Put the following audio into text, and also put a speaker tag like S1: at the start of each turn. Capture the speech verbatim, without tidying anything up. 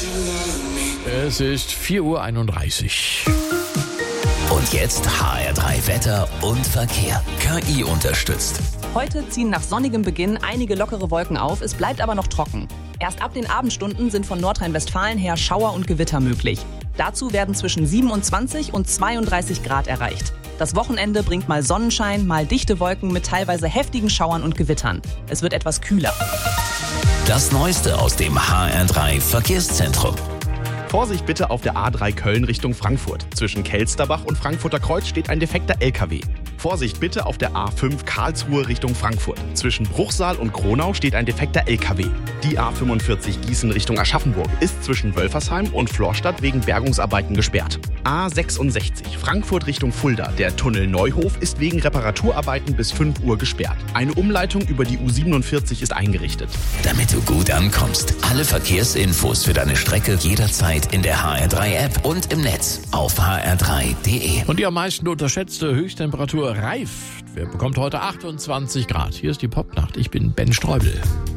S1: Es ist vier Uhr einunddreißig.
S2: Und jetzt H R drei Wetter und Verkehr. K I unterstützt.
S3: Heute ziehen nach sonnigem Beginn einige lockere Wolken auf, es bleibt aber noch trocken. Erst ab den Abendstunden sind von Nordrhein-Westfalen her Schauer und Gewitter möglich. Dazu werden zwischen siebenundzwanzig und zweiunddreißig Grad erreicht. Das Wochenende bringt mal Sonnenschein, mal dichte Wolken mit teilweise heftigen Schauern und Gewittern. Es wird etwas kühler.
S2: Das Neueste aus dem H R drei Verkehrszentrum.
S4: Vorsicht bitte auf der A drei Köln Richtung Frankfurt. Zwischen Kelsterbach und Frankfurter Kreuz steht ein defekter L K W. Vorsicht bitte auf der A fünf Karlsruhe Richtung Frankfurt. Zwischen Bruchsal und Kronau steht ein defekter L K W. Die A fünfundvierzig Gießen Richtung Aschaffenburg ist zwischen Wölfersheim und Florstadt wegen Bergungsarbeiten gesperrt. A sechsundsechzig Frankfurt Richtung Fulda. Der Tunnel Neuhof ist wegen Reparaturarbeiten bis fünf Uhr gesperrt. Eine Umleitung über die U siebenundvierzig ist eingerichtet.
S2: Damit du gut ankommst, alle Verkehrsinfos für deine Strecke jederzeit in der H R drei App und im Netz auf h r drei punkt d e.
S1: Und die am meisten unterschätzte Höchsttemperatur reift. Wer bekommt heute achtundzwanzig Grad? Hier ist die Popnacht. Ich bin Ben Streubel.